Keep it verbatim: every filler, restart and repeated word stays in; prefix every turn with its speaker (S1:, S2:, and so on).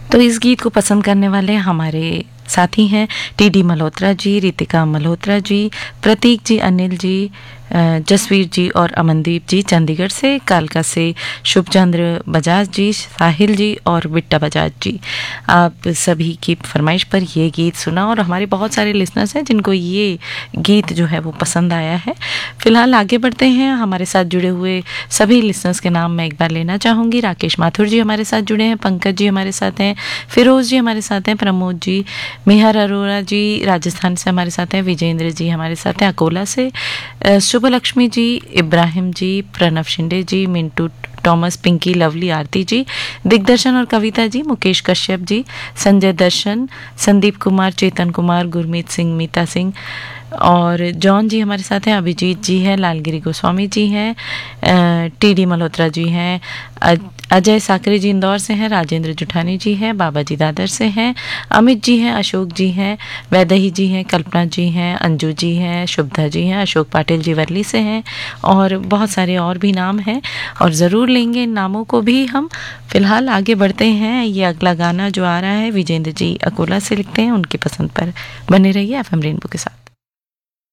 S1: तो इस गीत को पसंद करने वाले हमारे साथी हैं टी डी मल्होत्रा जी, रितिका मल्होत्रा जी, प्रतीक जी, अनिल जी, जसवीर जी और अमनदीप जी चंडीगढ़ से, कालका से शुभचंद्र बजाज जी, साहिल जी और बिट्टा बजाज जी। आप सभी की फरमाइश पर ये गीत सुना और हमारे बहुत सारे लिसनर्स हैं जिनको ये गीत जो है वो पसंद आया है। फिलहाल आगे बढ़ते हैं। हमारे साथ जुड़े हुए सभी लिसनर्स के नाम मैं एक बार लेना चाहूँगी। राकेश माथुर जी हमारे साथ जुड़े हैं, पंकज जी हमारे साथ हैं, फिरोज जी हमारे साथ हैं, प्रमोद जी, मेहर अरोरा जी राजस्थान से हमारे साथ हैं, विजेंद्र जी हमारे साथ हैं अकोला से, शुभ लक्ष्मी जी, इब्राहिम जी, प्रणव शिंदे जी, मिंटू टॉमस, पिंकी, लवली, आरती जी, दिग्दर्शन और कविता जी, मुकेश कश्यप जी, संजय दर्शन, संदीप कुमार, चेतन कुमार, गुरमीत सिंह, मीता सिंह और जॉन जी हमारे साथ हैं, अभिजीत जी हैं, लालगिरी गोस्वामी जी हैं, टी डी मल्होत्रा जी हैं, अजय साकरे जी इंदौर से हैं, राजेंद्र जुठानी जी हैं, बाबा जी दादर से हैं, अमित जी हैं, अशोक जी हैं, वैदही जी हैं, कल्पना जी हैं, अंजू जी हैं, शुभधा जी हैं, अशोक पाटिल जी वर्ली से हैं और बहुत सारे और भी नाम हैं और ज़रूर लेंगे इन नामों को भी हम। फिलहाल आगे बढ़ते हैं। ये अगला गाना जो आ रहा है विजेंद्र जी अकोला से लिखते हैं, उनकी पसंद पर बने रहिए एफ एम रेनबो के साथ।